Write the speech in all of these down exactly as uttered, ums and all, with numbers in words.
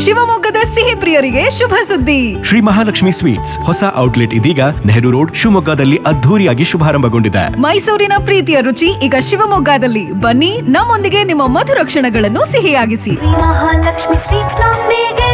ಶಿವಮೊಗ್ಗದ ಸಿಹಿ ಪ್ರಿಯರಿಗೆ ಶುಭ ಸುದ್ದಿ. ಶ್ರೀ ಮಹಾಲಕ್ಷ್ಮಿ ಸ್ವೀಟ್ಸ್ ಹೊಸ ಔಟ್ಲೆಟ್ ಇದೀಗ ನೆಹರು ರೋಡ್ ಶಿವಮೊಗ್ಗದಲ್ಲಿ ಅದ್ಧೂರಿಯಾಗಿ ಶುಭಾರಂಭಗೊಂಡಿದೆ. ಮೈಸೂರಿನ ಪ್ರೀತಿಯ ರುಚಿ ಈಗ ಶಿವಮೊಗ್ಗದಲ್ಲಿ. ಬನ್ನಿ, ನಮ್ಮೊಂದಿಗೆ ನಿಮ್ಮ ಮಧುರ ಕ್ಷಣಗಳನ್ನು ಸಿಹಿಯಾಗಿಸಿ. ಮಹಾಲಕ್ಷ್ಮಿ ಸ್ವೀಟ್ಸ್ ನೊಂದಿಗೆ.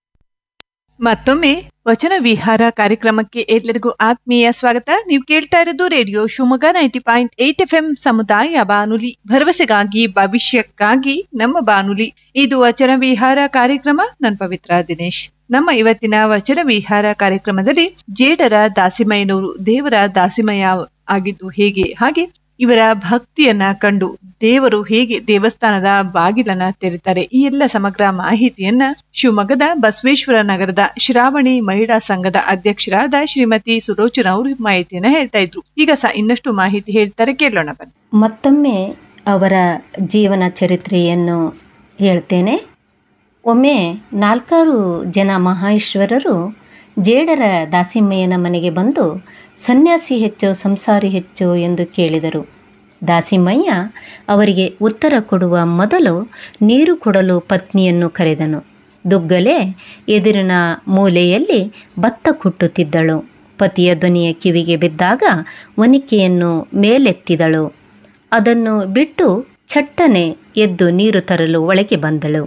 ಮತ್ತೊಮ್ಮೆ ವಚನ ವಿಹಾರ ಕಾರ್ಯಕ್ರಮಕ್ಕೆ ಎಲ್ಲರಿಗೂ ಆತ್ಮೀಯ ಸ್ವಾಗತ. ನೀವು ಕೇಳ್ತಾ ಇರೋದು radio Shivamogga ninety point eight F M ಸಮುದಾಯ ಬಾನುಲಿ, ಭರವಸೆಗಾಗಿ ಭವಿಷ್ಯಕ್ಕಾಗಿ ನಮ್ಮ ಬಾನುಲಿ. ಇದು ವಚನ ವಿಹಾರ ಕಾರ್ಯಕ್ರಮ. ನನ್ ಪವಿತ್ರ ದಿನೇಶ್. ನಮ್ಮ ಇವತ್ತಿನ ವಚನ ವಿಹಾರ ಕಾರ್ಯಕ್ರಮದಲ್ಲಿ ಜೇಡರ ದಾಸಿಮಯ್ಯನವರು ದೇವರ ದಾಸಿಮಯ್ಯ ಆಗಿದ್ದು ಹೇಗೆ, ಹಾಗೆ ಇವರ ಭಕ್ತಿಯನ್ನ ಕಂಡು ದೇವರು ಹೇಗೆ ದೇವಸ್ಥಾನದ ಬಾಗಿಲನ್ನ ತೆರೀತಾರೆ, ಈ ಎಲ್ಲ ಸಮಗ್ರ ಮಾಹಿತಿಯನ್ನ ಶಿವಮೊಗ್ಗದ ಬಸವೇಶ್ವರ ನಗರದ ಶ್ರಾವಣಿ ಮಹಿಳಾ ಸಂಘದ ಅಧ್ಯಕ್ಷರಾದ ಶ್ರೀಮತಿ ಸುಲೋಚನಾ ಅವರು ಮಾಹಿತಿಯನ್ನ ಹೇಳ್ತಾ ಇದ್ರು. ಈಗ ಸಹ ಇನ್ನಷ್ಟು ಮಾಹಿತಿ ಹೇಳ್ತಾರೆ, ಕೇಳೋಣ ಬನ್ನಿ. ಮತ್ತೊಮ್ಮೆ ಅವರ ಜೀವನ ಚರಿತ್ರೆಯನ್ನು ಹೇಳ್ತೇನೆ. ಒಮ್ಮೆ ನಾಲ್ಕಾರು ಜನ ಮಹೇಶ್ವರರು ಜೇಡರ ದಾಸಿಮಯ್ಯನ ಮನೆಗೆ ಬಂದು ಸನ್ಯಾಸಿ ಹೆಚ್ಚೋ ಸಂಸಾರಿ ಹೆಚ್ಚೋ ಎಂದು ಕೇಳಿದರು. ದಾಸಿಮಯ್ಯ ಅವರಿಗೆ ಉತ್ತರ ಕೊಡುವ ಮೊದಲು ನೀರು ಕೊಡಲು ಪತ್ನಿಯನ್ನು ಕರೆದನು. ದುಗ್ಗಲೆ ಎದುರಿನ ಮೂಲೆಯಲ್ಲಿ ಭತ್ತ ಕುಟ್ಟುತ್ತಿದ್ದಳು. ಪತಿಯ ಧ್ವನಿಯ ಕಿವಿಗೆ ಬಿದ್ದಾಗ ಒನಿಕೆಯನ್ನು ಮೇಲೆತ್ತಿದಳು. ಅದನ್ನು ಬಿಟ್ಟು ಚಟ್ಟನೆ ಎದ್ದು ನೀರು ತರಲು ಒಳಗೆ ಬಂದಳು.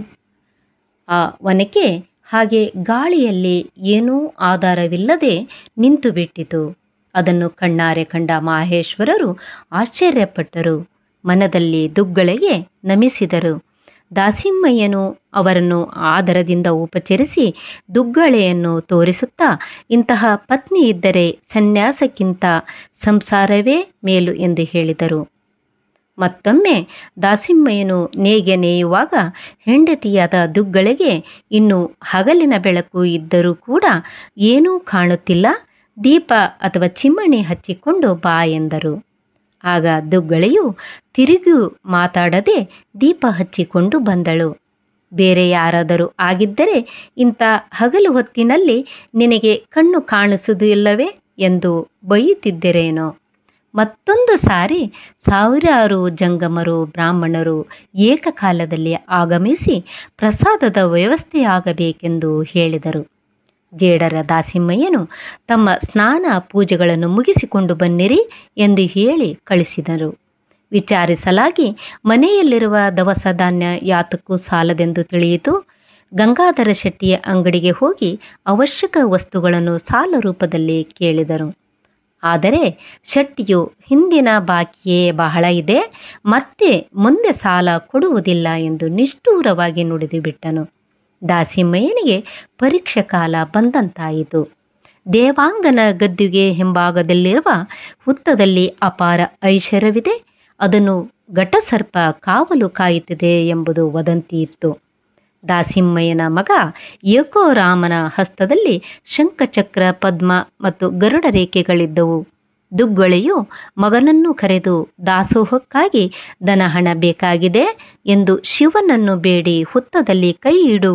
ಆ ಒನಕೆ ಹಾಗೆ ಗಾಳಿಯಲ್ಲಿ ಏನೂ ಆಧಾರವಿಲ್ಲದೆ ನಿಂತು ಬಿಟ್ಟಿತು. ಅದನ್ನು ಕಣ್ಣಾರೆ ಕಂಡ ಮಹೇಶ್ವರರು ಆಶ್ಚರ್ಯಪಟ್ಟರು. ಮನದಲ್ಲಿ ದುಗ್ಗಳೆಗೆ ನಮಿಸಿದರು. ದಾಸಿಮಯ್ಯನು ಅವರನ್ನು ಆದರದಿಂದ ಉಪಚರಿಸಿ ದುಗ್ಗಳೆಯನ್ನು ತೋರಿಸುತ್ತಾ, ಇಂತಹ ಪತ್ನಿ ಇದ್ದರೆ ಸನ್ಯಾಸಕ್ಕಿಂತ ಸಂಸಾರವೇ ಮೇಲು ಎಂದು ಹೇಳಿದರು. ಮತ್ತೊಮ್ಮೆ ದಾಸಿಮಯ್ಯನು ನೇಗೆ ನೇಯುವಾಗ ಹೆಂಡತಿಯಾದ ದುಗ್ಗಳೆಗೆ ಇನ್ನು ಹಗಲಿನ ಬೆಳಕು ಇದ್ದರೂ ಕೂಡ ಏನೂ ಕಾಣುತ್ತಿಲ್ಲ, ದೀಪ ಅಥವಾ ಚಿಮ್ಮಣಿ ಹಚ್ಚಿಕೊಂಡು ಬಾ ಎಂದರು. ಆಗ ದುಗ್ಗಳೆಯು ತಿರುಗಿ ಮಾತಾಡದೆ ದೀಪ ಹಚ್ಚಿಕೊಂಡು ಬಂದಳು. ಬೇರೆ ಯಾರಾದರೂ ಆಗಿದ್ದರೆ ಇಂಥ ಹಗಲು ಹೊತ್ತಿನಲ್ಲಿ ನಿನಗೆ ಕಣ್ಣು ಕಾಣಿಸುವುದಿಲ್ಲವೇ ಎಂದು ಬೈಯುತ್ತಿದ್ದರೇನೋ. ಮತ್ತೊಂದು ಸಾರಿ ಸಾವಿರಾರು ಜಂಗಮರು ಬ್ರಾಹ್ಮಣರು ಏಕಕಾಲದಲ್ಲಿ ಆಗಮಿಸಿ ಪ್ರಸಾದದ ವ್ಯವಸ್ಥೆಯಾಗಬೇಕೆಂದು ಹೇಳಿದರು. ಜೇಡರ ದಾಸಿಮಯ್ಯನು ತಮ್ಮ ಸ್ನಾನ ಪೂಜೆಗಳನ್ನು ಮುಗಿಸಿಕೊಂಡು ಬನ್ನಿರಿ ಎಂದು ಹೇಳಿ ಕಳಿಸಿದರು. ವಿಚಾರಿಸಲಾಗಿ ಮನೆಯಲ್ಲಿರುವ ದವಸ ಧಾನ್ಯ ಯಾತಕ್ಕೂ ಸಾಲದೆಂದು ತಿಳಿಯಿತು. ಗಂಗಾಧರ ಶೆಟ್ಟಿಯ ಅಂಗಡಿಗೆ ಹೋಗಿ ಅವಶ್ಯಕ ವಸ್ತುಗಳನ್ನು ಸಾಲ ರೂಪದಲ್ಲಿ ಕೇಳಿದರು. ಆದರೆ ಶೆಟ್ಟಿಯು ಹಿಂದಿನ ಬಾಕಿಯೇ ಬಹಳ ಇದೆ, ಮತ್ತೆ ಮುಂದೆ ಸಾಲ ಕೊಡುವುದಿಲ್ಲ ಎಂದು ನಿಷ್ಠೂರವಾಗಿ ನುಡಿದು ಬಿಟ್ಟನು. ದಾಸಿಮಯ್ಯನಿಗೆ ಪರೀಕ್ಷೆ ಕಾಲ ಬಂದಂತಾಯಿತು. ದೇವಾಂಗನ ಗದ್ದುಗೆ ಹಿಂಭಾಗದಲ್ಲಿರುವ ಹುತ್ತದಲ್ಲಿ ಅಪಾರ ಐಶ್ವರ್ಯವಿದೆ, ಅದನ್ನು ಘಟಸರ್ಪ ಕಾವಲು ಕಾಯುತ್ತಿದೆ ಎಂಬುದು ವದಂತಿ ಇತ್ತು. ದಾಸಿಮಯ್ಯನ ಮಗ ಏಕೋರಾಮನ ಹಸ್ತದಲ್ಲಿ ಶಂಖಚಕ್ರ, ಪದ್ಮ ಮತ್ತು ಗರುಡ ರೇಖೆಗಳಿದ್ದವು. ದುಗ್ಗಳೆಯು ಮಗನನ್ನು ಕರೆದು ದಾಸೋಹಕ್ಕಾಗಿ ದನ ಹಣ ಬೇಕಾಗಿದೆ ಎಂದು ಶಿವನನ್ನು ಬೇಡಿ ಹುತ್ತದಲ್ಲಿ ಕೈ ಇಡು,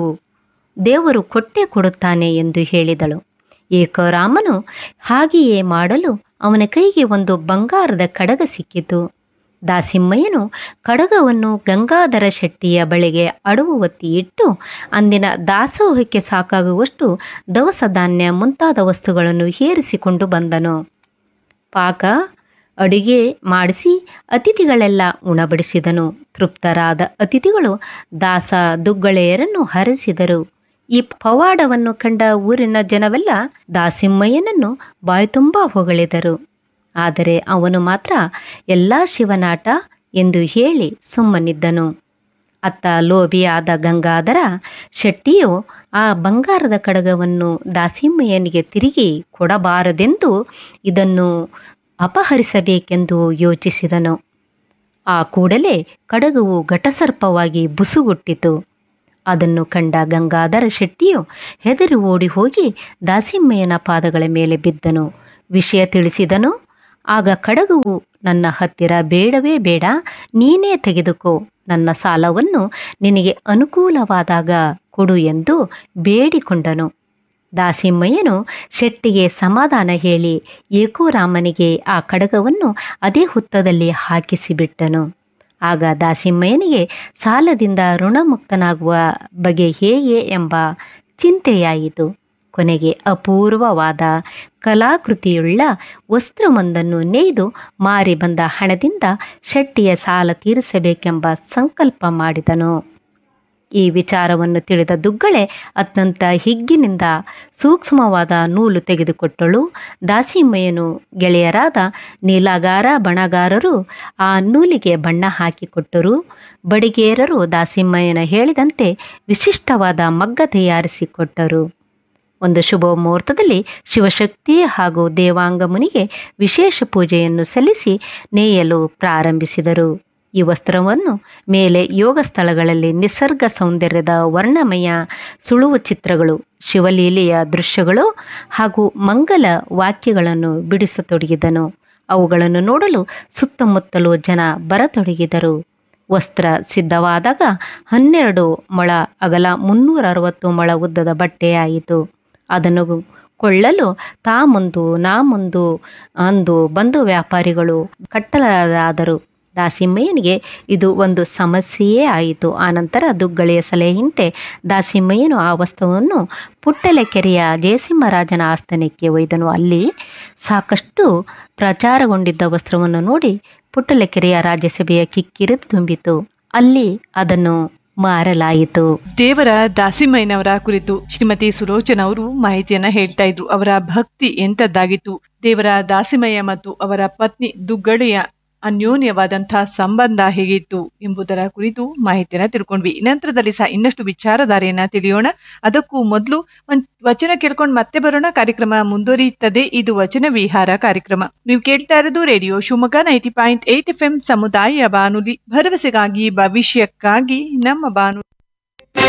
ದೇವರು ಕೊಟ್ಟೆ ಕೊಡುತ್ತಾನೆ ಎಂದು ಹೇಳಿದಳು. ಏಕೋರಾಮನು ಹಾಗೆಯೇ ಮಾಡಲು ಅವನ ಕೈಗೆ ಒಂದು ಬಂಗಾರದ ಕಡಗ ಸಿಕ್ಕಿತು. ದಾಸಿಮಯ್ಯನು ಕಡಗವನ್ನು ಗಂಗಾಧರ ಶೆಟ್ಟಿಯ ಬಳಿಗೆ ಅಡವು ಒತ್ತಿ ಇಟ್ಟು ಅಂದಿನ ದಾಸೋಹಕ್ಕೆ ಸಾಕಾಗುವಷ್ಟು ದವಸ ಧಾನ್ಯ ಮುಂತಾದ ವಸ್ತುಗಳನ್ನು ಹೇರಿಸಿಕೊಂಡು ಬಂದನು. ಪಾಕ ಅಡುಗೆ ಮಾಡಿಸಿ ಅತಿಥಿಗಳೆಲ್ಲ ಉಣಬಡಿಸಿದನು. ತೃಪ್ತರಾದ ಅತಿಥಿಗಳು ದಾಸ ದುಗ್ಗಳೆಯರನ್ನು ಹರಸಿದರು. ಈ ಪವಾಡವನ್ನು ಕಂಡ ಊರಿನ ಜನವೆಲ್ಲ ದಾಸಿಮಯ್ಯನನ್ನು ಬಾಯ್ತುಂಬ ಹೊಗಳಿದರು. ಆದರೆ ಅವನು ಮಾತ್ರ ಎಲ್ಲ ಶಿವನಾಟ ಎಂದು ಹೇಳಿ ಸುಮ್ಮನಿದ್ದನು. ಅತ್ತ ಲೋಭಿಯಾದ ಗಂಗಾಧರ ಶೆಟ್ಟಿಯು ಆ ಬಂಗಾರದ ಕಡಗವನ್ನು ದಾಸಿಮಯ್ಯನಿಗೆ ತಿರುಗಿ ಕೊಡಬಾರದೆಂದು ಇದನ್ನು ಅಪಹರಿಸಬೇಕೆಂದು ಯೋಚಿಸಿದನು. ಆ ಕೂಡಲೇ ಕಡಗವು ಘಟಸರ್ಪವಾಗಿ ಬುಸುಗುಟ್ಟಿತು. ಅದನ್ನು ಕಂಡ ಗಂಗಾಧರ ಶೆಟ್ಟಿಯು ಹೆದರಿ ಓಡಿ ಹೋಗಿ ದಾಸಿಮಯ್ಯನ ಪಾದಗಳ ಮೇಲೆ ಬಿದ್ದನು. ವಿಷಯ ತಿಳಿಸಿದನು. ಆಗ ಕಡಗವು ನನ್ನ ಹತ್ತಿರ ಬೇಡವೇ ಬೇಡ, ನೀನೇ ತೆಗೆದುಕೋ, ನನ್ನ ಸಾಲವನ್ನು ನಿನಗೆ ಅನುಕೂಲವಾದಾಗ ಕೊಡು ಎಂದು ಬೇಡಿಕೊಂಡನು. ದಾಸಿಮಯ್ಯನು ಶೆಟ್ಟಿಗೆ ಸಮಾಧಾನ ಹೇಳಿ ಏಕೋರಾಮನಿಗೆ ಆ ಕಡಗವನ್ನು ಅದೇ ಹುತ್ತದಲ್ಲಿ ಹಾಕಿಸಿಬಿಟ್ಟನು. ಆಗ ದಾಸಿಮಯ್ಯನಿಗೆ ಸಾಲದಿಂದ ಋಣಮುಕ್ತನಾಗುವ ಬಗೆ ಹೇಗೆ ಎಂಬ ಚಿಂತೆಯಾಯಿತು. ಕೊನೆಗೆ ಅಪೂರ್ವವಾದ ಕಲಾಕೃತಿಯುಳ್ಳ ವಸ್ತ್ರವೊಂದನ್ನು ನೇಯ್ದು ಮಾರಿ ಬಂದ ಹಣದಿಂದ ಶೆಟ್ಟಿಯ ಸಾಲ ತೀರಿಸಬೇಕೆಂಬ ಸಂಕಲ್ಪ ಮಾಡಿದನು. ಈ ವಿಚಾರವನ್ನು ತಿಳಿದ ದುಗ್ಗಳೆ ಅತ್ಯಂತ ಹಿಗ್ಗಿನಿಂದ ಸೂಕ್ಷ್ಮವಾದ ನೂಲು ತೆಗೆದುಕೊಟ್ಟಳು. ದಾಸಿಮಯ್ಯನು ಗೆಳೆಯರಾದ ನೀಲಗಾರ ಬಣಗಾರರು ಆ ನೂಲಿಗೆ ಬಣ್ಣ ಹಾಕಿಕೊಟ್ಟರು. ಬಡಿಗೇರರು ದಾಸಿಮಯ್ಯನ ಹೇಳಿದಂತೆ ವಿಶಿಷ್ಟವಾದ ಮಗ್ಗ ತಯಾರಿಸಿಕೊಟ್ಟರು. ಒಂದು ಶುಭ ಮುಹೂರ್ತದಲ್ಲಿ ಶಿವಶಕ್ತಿ ಹಾಗೂ ದೇವಾಂಗ ಮುನಿಗೆ ವಿಶೇಷ ಪೂಜೆಯನ್ನು ಸಲ್ಲಿಸಿ ನೇಯಲು ಪ್ರಾರಂಭಿಸಿದರು. ಈ ವಸ್ತ್ರವನ್ನು ಮೇಲೆ ಯೋಗ ಸ್ಥಳಗಳಲ್ಲಿ ನಿಸರ್ಗ ಸೌಂದರ್ಯದ ವರ್ಣಮಯ ಸುಳುವು ಚಿತ್ರಗಳು, ಶಿವಲೀಲೆಯ ದೃಶ್ಯಗಳು ಹಾಗೂ ಮಂಗಲ ವಾಕ್ಯಗಳನ್ನು ಬಿಡಿಸತೊಡಗಿದನು. ಅವುಗಳನ್ನು ನೋಡಲು ಸುತ್ತಮುತ್ತಲೂ ಜನ ಬರತೊಡಗಿದರು. ವಸ್ತ್ರ ಸಿದ್ಧವಾದಾಗ ಹನ್ನೆರಡು ಮೊಳ ಅಗಲ ಮುನ್ನೂರ ಅರವತ್ತು ಮೊಳ ಉದ್ದದ ಬಟ್ಟೆಯಾಯಿತು. ಅದನ್ನು ಕೊಳ್ಳಲು ತಾ ಮುಂದು ನಾ ಮುಂದು ಅಂದು ಬಂದು ವ್ಯಾಪಾರಿಗಳು ಕಟ್ಟಲಾದರು. ದಾಸಿಮಯ್ಯನಿಗೆ ಇದು ಒಂದು ಸಮಸ್ಯೆಯೇ ಆಯಿತು. ಆನಂತರ ದುಗ್ಗಳೆಯ ಸಲಹೆಯಂತೆ ದಾಸಿಮಯ್ಯನು ಆ ವಸ್ತುವನ್ನು ಪುಟ್ಟಲೆಕೆರೆಯ ಜಯಸಿಂಹರಾಜನ ಆಸ್ಥಾನಕ್ಕೆ ಒಯ್ದನು. ಅಲ್ಲಿ ಸಾಕಷ್ಟು ಪ್ರಚಾರಗೊಂಡಿದ್ದ ವಸ್ತ್ರವನ್ನು ನೋಡಿ ಪುಟ್ಟಲೆಕೆರೆಯ ರಾಜ್ಯಸಭೆಯ ಕಿಕ್ಕಿರಿದು ತುಂಬಿತು. ಅಲ್ಲಿ ಅದನ್ನು ಮಾರಲಾಯಿತು. ದೇವರ ದಾಸಿಮಯ್ಯನವರ ಕುರಿತು ಶ್ರೀಮತಿ ಸುಲೋಚನ ಅವರು ಮಾಹಿತಿಯನ್ನ ಹೇಳ್ತಾ ಇದ್ರು. ಅವರ ಭಕ್ತಿ ಎಂತದ್ದಾಗಿತ್ತು, ದೇವರ ದಾಸಿಮಯ್ಯ ಮತ್ತು ಅವರ ಪತ್ನಿ ದುಗ್ಗಳೆಯ ಅನ್ಯೋನ್ಯವಾದಂತಹ ಸಂಬಂಧ ಹೇಗಿತ್ತು ಎಂಬುದರ ಕುರಿತು ಮಾಹಿತಿಯನ್ನ ತಿಳ್ಕೊಂಡ್ವಿ. ನಂತರದಲ್ಲಿ ಸಹ ಇನ್ನಷ್ಟು ವಿಚಾರಧಾರೆಯನ್ನ ತಿಳಿಯೋಣ. ಅದಕ್ಕೂ ಮೊದಲು ಒಂದ್ ವಚನ ಕೇಳ್ಕೊಂಡು ಮತ್ತೆ ಬರೋಣ. ಕಾರ್ಯಕ್ರಮ ಮುಂದುವರಿಯುತ್ತದೆ. ಇದು ವಚನ ವಿಹಾರ ಕಾರ್ಯಕ್ರಮ. ನೀವು ಕೇಳ್ತಾ ಇರೋದು radio Shivamogga ninety point eight F M ಸಮುದಾಯ ಬಾನುಲಿ, ಭರವಸೆಗಾಗಿ ಭವಿಷ್ಯಕ್ಕಾಗಿ ನಮ್ಮ ಬಾನು.